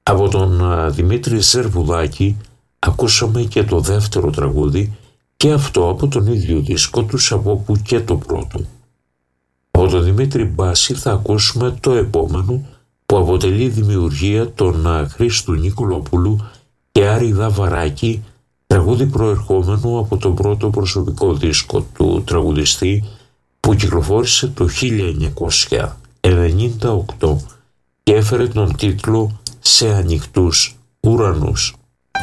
Από τον Δημήτρη Ζερβουδάκη ακούσαμε και το δεύτερο τραγούδι, και αυτό από τον ίδιο δίσκο τους, από όπου και το πρώτο. Από τον Δημήτρη Μπάση θα ακούσουμε το επόμενο, που αποτελεί δημιουργία των Χρήστου Νικολοπούλου και Άρη Δαβαράκη, τραγούδι προερχόμενο από τον πρώτο προσωπικό δίσκο του τραγουδιστή που κυκλοφόρησε το 1998 και έφερε τον τίτλο «Σε ανοιχτούς ουρανούς».